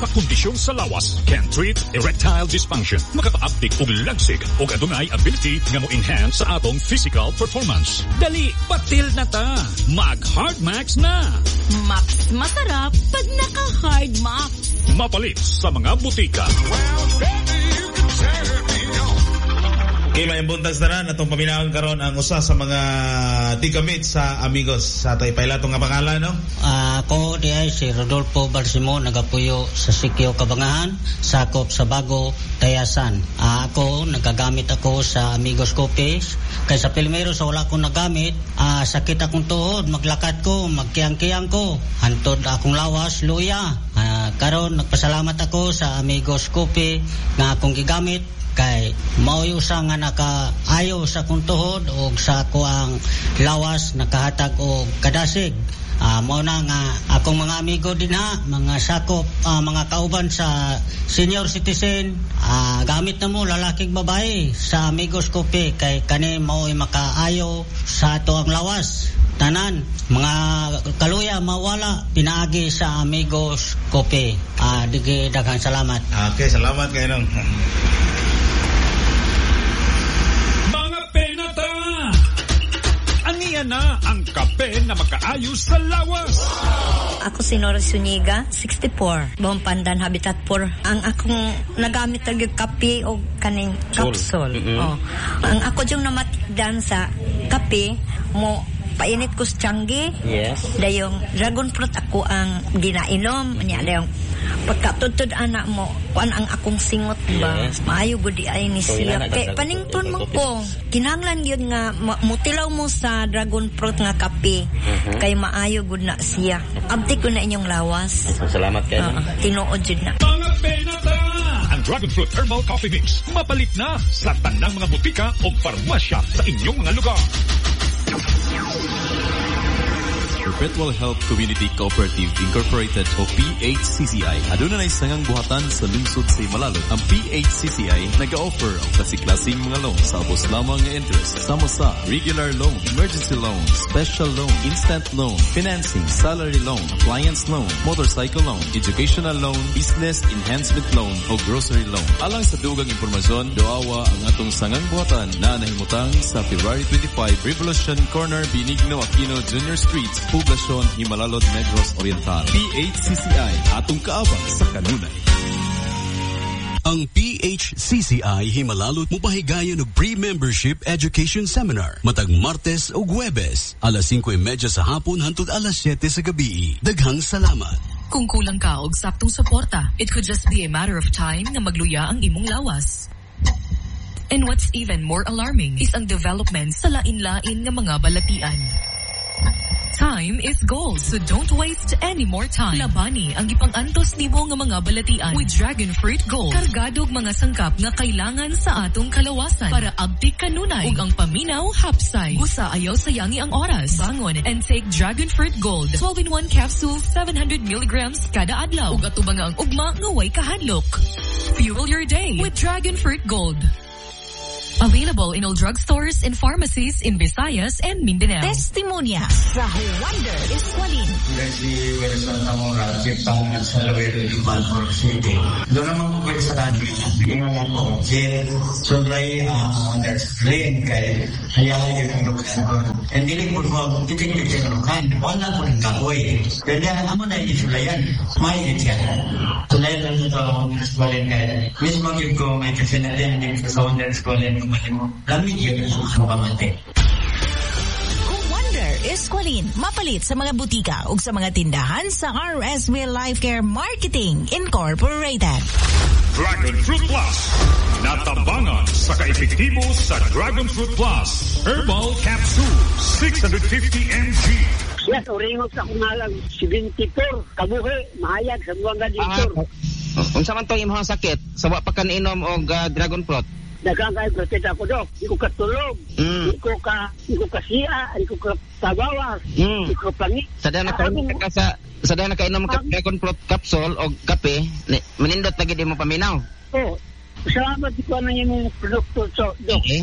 mga kondisyon sa lawas can treat erectile dysfunction. Makaka-uptick og lagsig o adunay ability nga mo enhance sa atong physical performance. Dali, patil na ta. Mag-Hard Max na. Max masarap pag naka-Hard Max. Mapalit sa mga butika. Okay, may buntas na rin. Atong paminahon karon ang usa sa mga tigamit sa amigos. Sa ito'y pailatong nga pangalan, no? Ako di ay si Rodolfo Barsimo, nagapuyo sa Sikyo Kabangahan, sakop sa Bago, Tayasan. Ako, nagagamit ako sa Amigos Copies. Kaya sa Pilmero, sa wala akong nagamit, sakit akong tuhod, maglakad ko, magkiyang-kiyang ko, hantod akong lawas, luya. Karon nagpasalamat ako sa Amigos Copy nga akong gigamit. Kay mauusa nga nakaayo sa kong tuhod o sa ako ang lawas nakahatag o kadasig. Mao na nga akong mga amigo din ha, mga sakop, mga kauban sa senior citizen, gamit na mo lalaking babae sa Amigos Coffee kay kani mao'y makaayo sa ato ang lawas. Tanan, mga kaluya mawala pinaagi sa Amigos Coffee. Digi daghang salamat. Okay, salamat kayo nung. Aniya na ang kape na makaayos sa lawas. Ako si Nora Suniga, 64. Buong Pandan, Habitat 4. Ang akong nagamit ng kape o kaning capsule. Ang ako yung namatdan sa kape mo, painit ko sa tiyanggi. Yes. Dayong dragon fruit ako ang ginainom. Dayong pagkatutod anak mo, kuan ang akong singot ba? Yes. Maayo gudi ay ni siya. Kay panington mo ko. Kinahanglan yun nga mutilaw mo sa dragon fruit nga kape. Kay maayo gud na siya. Abti ko na inyong lawas. Salamat kayo. Tinuod jud na. Mga penata! Ang Dragon Fruit Herbal Coffee Mix mapalit na sa tanang mga butika o farmasya sa inyong mga lugar. Perpetual Health Community Cooperative Incorporated o PHCCI adunay sangang buhatan sa lungsod sa Himalalo. Ang PHCCI nag-offer ang klase-klaseng mga loan sa ubos lamang nga interest sama sa regular loan, emergency loan, special loan, instant loan, financing, salary loan, appliance loan, motorcycle loan, educational loan, business enhancement loan o grocery loan. Alang sa dugang impormasyon, doawa ang atong sangang buhatan na nahimutang sa February 25 Revolution Corner, Benigno Aquino Jr. Street, Poblacion, Himalalod, Negros Oriental. PHCCI, atong kaabang sa kanunay. Ang PHCCI Himalalot mupahigayon og pre-membership education seminar matag Martes ug Huwebes alas 5:30 sa hapon hangtod alas 7 sa gabi. Daghang salamat. Kung kulang ka og saktong suporta, it could just be a matter of time na magluya ang imong lawas. And what's even more alarming is ang development sa lain-lain nga mga balatian. Time is gold, so don't waste any more time. Labani ang ipang-antos nimo nga mga balatian with Dragon Fruit Gold. Kargadog mga sangkap nga kailangan sa atong kalawasan para abtik kanunay ug ang paminaw hapsay. Busa ayaw sayangi ang oras. Bangon and take Dragon Fruit Gold. 12-in-1 capsule, 700 milligrams kada adlaw. Ug atubang ang ugma nga way kahadlok. Fuel your day with Dragon Fruit Gold. Available in all drugstores and pharmacies in Visayas and Mindanao. Testimonya sa Wonder Esqualin. Si Wilson Zamora, Chief Tangan sa Lawero, Balfour City. Doon naman po sa country. Ingalan ko, si Sobray Wonder Esqualin kay hayahay yung lukan ko. And dinig po ko, titig-titig yung lukan. Wala ko ng kahoy. Kaya amo na isulayan. May siya. Sulayan lang ito ang Esqualin kay. Mismo yung ko may kasinalin sa Wonder Esqualin. Lamig yun ang pamante. Kung Wonder Esqualin, mapalit sa mga butika ug sa mga tindahan sa RSV Life Care Marketing Incorporated. Dragon Fruit Plus. Natabangan sa kaepektibo sa Dragon Fruit Plus. Herbal Capsule, 650 mg. Yes, oringog sa kumalang 74. Kabuhi, mahayag sa buwang gaditor. Unsa man to imong sakit? Sa wa pa kan inom og Dragon Fruit? Nagkakay protect ako dok. Di ko katulog. Di ko kasiya. Di ko katabawas. Di ko pangit. Sada nakainom ka Dragon Fruit capsule o kape, manindot lagi di mo paminaw. Oo. Salamat di ko na yung produkto so dok. Okay.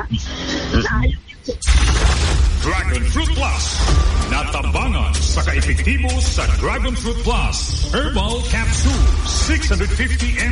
Dragon Fruit Plus. Natabangan sa kaepektibo sa Dragon Fruit Plus. Herbal Capsule, 650